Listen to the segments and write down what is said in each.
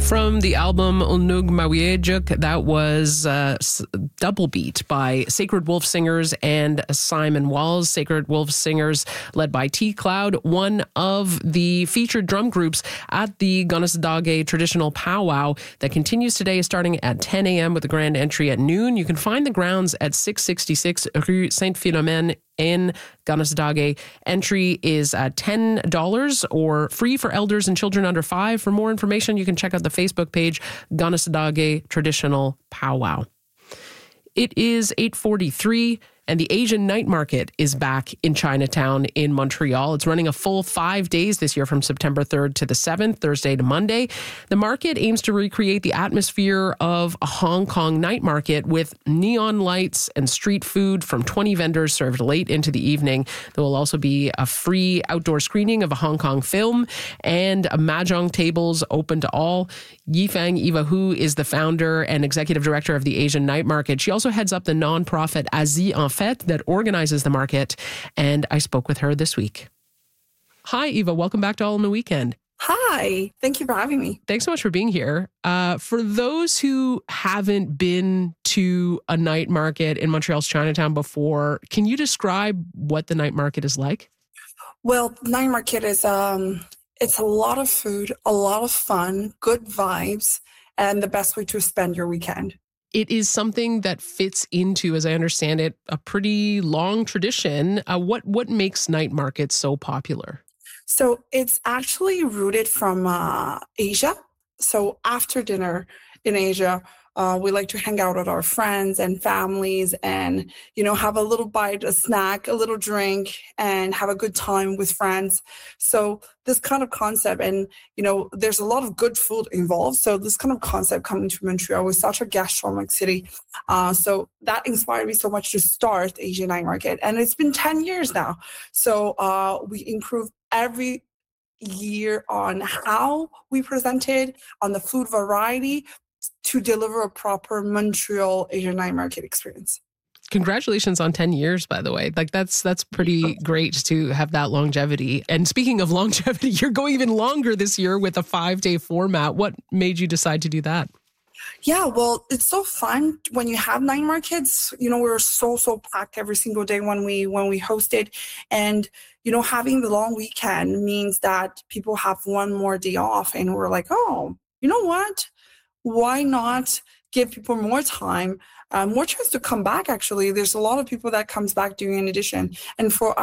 From the album Unug Mawiejik, that was Double Beat by Sacred Wolf Singers and Simon Walls. Sacred Wolf Singers, led by T-Cloud, one of the featured drum groups at the Gunnesdage traditional powwow that continues today, starting at 10 a.m. with a grand entry at noon. You can find the grounds at 666 Rue Saint-Philomène in Gunnesdage. Entry is $10 or free for elders and children under 5. For more information, you can check out the Facebook page, Gunnesdage Traditional Powwow. It is 8:43. And the Asian Night Market is back in Chinatown in Montreal. It's running a full 5 days this year from September 3rd to the 7th, Thursday to Monday. The market aims to recreate the atmosphere of a Hong Kong night market with neon lights and street food from 20 vendors served late into the evening. There will also be a free outdoor screening of a Hong Kong film and mahjong tables open to all. Yifang Eva Hu is the founder and executive director of the Asian Night Market. She also heads up the nonprofit Asie en Fête that organizes the market, and I spoke with her this week. Hi, Eva. Welcome back to All in the Weekend. Hi. Thank you for having me. Thanks so much for being here. For those who haven't been to a night market in Montreal's Chinatown before, can you describe what the night market is like? Well, night market is it's a lot of food, a lot of fun, good vibes, and the best way to spend your weekend. It is something that fits into, as I understand it, a pretty long tradition. What makes night markets so popular? So it's actually rooted from Asia. So after dinner in Asia, we like to hang out with our friends and families and, have a little bite, a snack, a little drink, and have a good time with friends. So this kind of concept, and, there's a lot of good food involved. So this kind of concept coming to Montreal with such a gastronomic city. So that inspired me so much to start Asian Night Market. And it's been 10 years now. So we improve every year on how we presented, on the food variety, to deliver a proper Montreal Asian Night Market experience. Congratulations on 10 years, by the way. That's pretty great to have that longevity. And speaking of longevity, you're going even longer this year with a 5-day format. What made you decide to do that? Yeah, well, it's so fun when you have night markets. We're so packed every single day when we host it. And, having the long weekend means that people have one more day off. And we're like, oh, you know what? Why not give people more time, more chance to come back, actually. There's a lot of people that comes back doing an edition. And for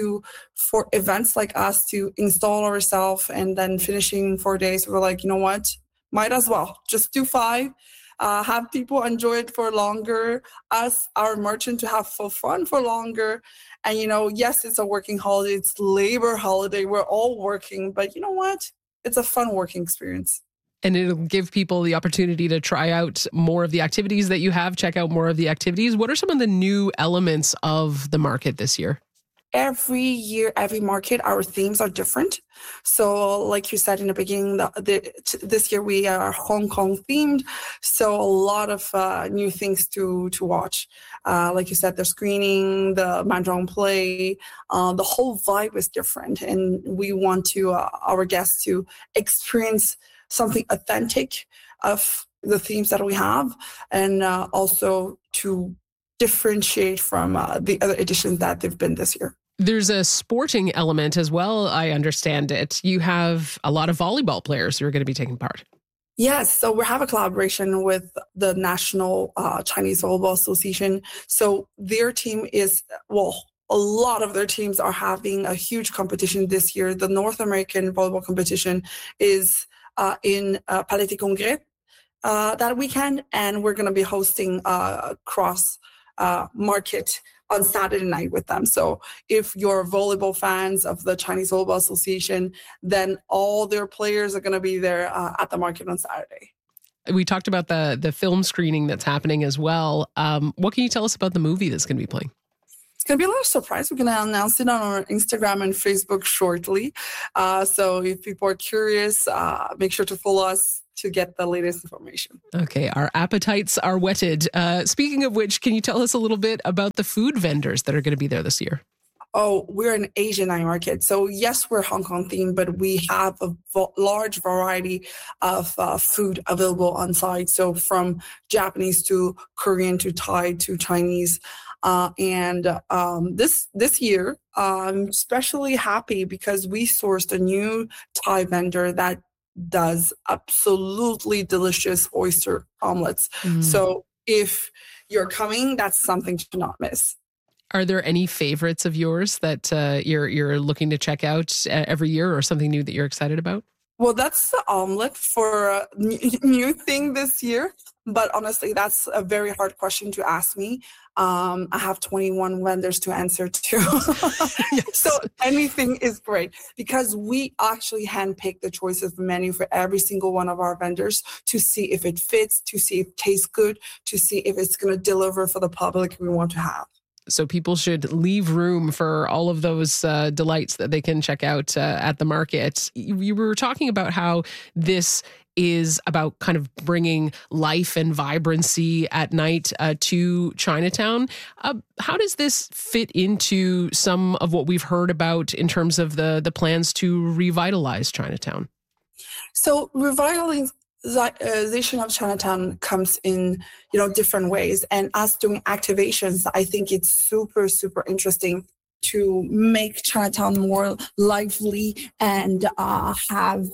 events like us to install ourselves and then finishing 4 days, we're like, you know what? Might as well just do 5, have people enjoy it for longer, our merchant to have fun for longer. And, yes, it's a working holiday. It's Labor holiday. We're all working. But you know what? It's a fun working experience. And it'll give people the opportunity to try out more of the activities that you have, check out more of the activities. What are some of the new elements of the market this year? Every year, every market, our themes are different. So like you said in the beginning, this year we are Hong Kong themed. So a lot of new things to watch. Like you said, the screening, the mahjong play, the whole vibe is different. And we want our guests to experience something authentic of the themes that we have, and also to differentiate from the other editions that they've been this year. There's a sporting element as well, I understand it. You have a lot of volleyball players who are going to be taking part. Yes, so we have a collaboration with the National Chinese Volleyball Association. So their team a lot of their teams are having a huge competition this year. The North American volleyball competition is in Palais des Congrès that weekend, and we're going to be hosting a cross market on Saturday night with them. So if you're volleyball fans of the Chinese Volleyball Association, then all their players are going to be there at the market on Saturday. We talked about the film screening that's happening as well. What can you tell us about the movie that's going to be playing? It's going to be a little surprise. We're going to announce it on our Instagram and Facebook shortly. So if people are curious, make sure to follow us to get the latest information. Okay, our appetites are whetted. Speaking of which, can you tell us a little bit about the food vendors that are going to be there this year? oh, we're an Asian night market. So yes, we're Hong Kong themed, but we have a large variety of food available on site. So from Japanese to Korean to Thai to Chinese. This year, I'm especially happy because we sourced a new Thai vendor that does absolutely delicious oyster omelets. So if you're coming, that's something to not miss. Are there any favorites of yours that you're looking to check out every year, or something new that you're excited about? Well, that's the omelet for a new thing this year. But honestly, that's a very hard question to ask me. I have 21 vendors to answer to. Yes. So anything is great because we actually handpick the choice of the menu for every single one of our vendors to see if it fits, to see if it tastes good, to see if it's going to deliver for the public we want to have. So people should leave room for all of those delights that they can check out at the market. You were talking about how this is about kind of bringing life and vibrancy at night to Chinatown. How does this fit into some of what we've heard about in terms of the plans to revitalize Chinatown? So revitalization of Chinatown comes in, different ways. And us doing activations, I think it's super, super interesting to make Chinatown more lively and have,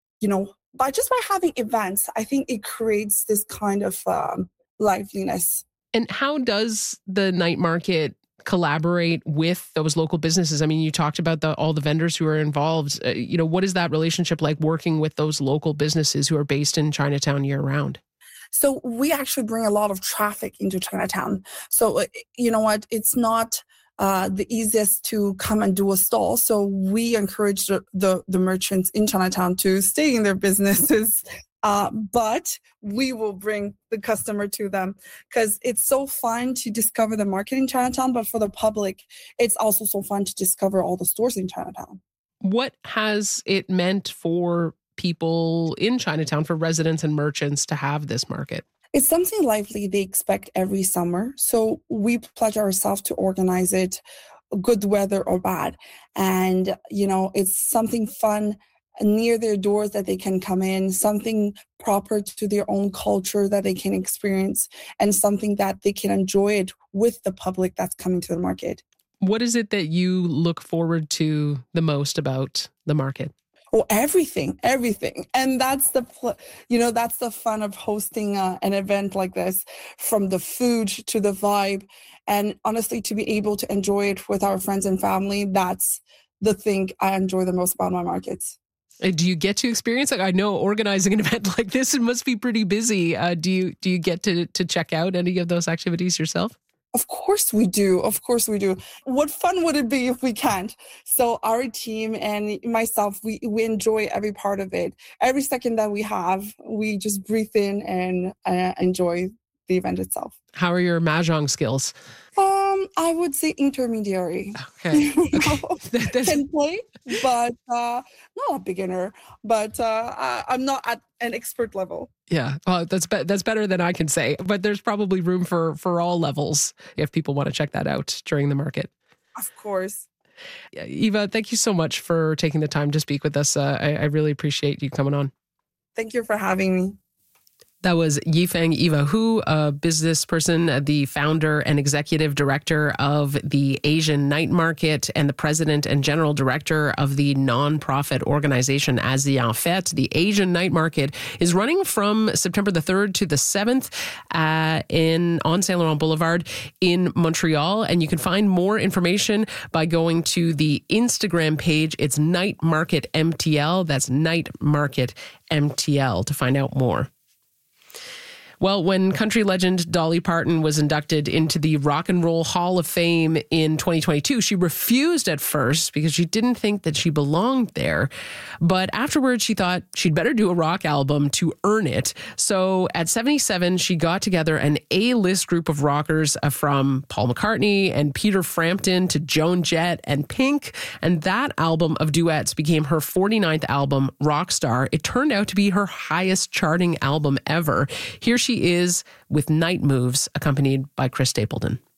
by having events, I think it creates this kind of liveliness. And how does the night market collaborate with those local businesses? I mean, you talked about all the vendors who are involved. What is that relationship like working with those local businesses who are based in Chinatown year round? So we actually bring a lot of traffic into Chinatown. So you know what? It's not the easiest to come and do a stall. So we encourage the merchants in Chinatown to stay in their businesses. But we will bring the customer to them because it's so fun to discover the market in Chinatown. But for the public, it's also so fun to discover all the stores in Chinatown. What has it meant for people in Chinatown, for residents and merchants, to have this market? It's something lively they expect every summer. So we pledge ourselves to organize it, good weather or bad. And, it's something fun near their doors that they can come in, something proper to their own culture that they can experience, and something that they can enjoy it with the public that's coming to the market. What is it that you look forward to the most about the market? Oh, everything. And that's that's the fun of hosting an event like this, from the food to the vibe. And honestly, to be able to enjoy it with our friends and family, that's the thing I enjoy the most about my markets. Do you get to experience it? I know organizing an event like this, it must be pretty busy. Do you get to check out any of those activities yourself? Of course we do. What fun would it be if we can't? So our team and myself, we enjoy every part of it. Every second that we have, we just breathe in and enjoy the event itself. How are your mahjong skills? I would say intermediary. Okay. Can play, but not a beginner. But I'm not at an expert level. Yeah, well, that's better than I can say. But there's probably room for all levels if people want to check that out during the market. Of course. Eva, thank you so much for taking the time to speak with us. I really appreciate you coming on. Thank you for having me. That was Yifeng Eva Hu, a business person, the founder and executive director of the Asian Night Market and the president and general director of the nonprofit organization Asian Fête. The Asian Night Market is running from September the 3rd to the 7th on Saint Laurent Boulevard in Montreal. And you can find more information by going to the Instagram page. It's Night Market MTL. That's Night Market MTL to find out more. Well, when country legend Dolly Parton was inducted into the Rock and Roll Hall of Fame in 2022, she refused at first because she didn't think that she belonged there. But afterwards, she thought she'd better do a rock album to earn it. So at 77, she got together an A-list group of rockers from Paul McCartney and Peter Frampton to Joan Jett and Pink. And that album of duets became her 49th album, Rockstar. It turned out to be her highest charting album ever. Here she is with Night Moves, accompanied by Chris Stapleton.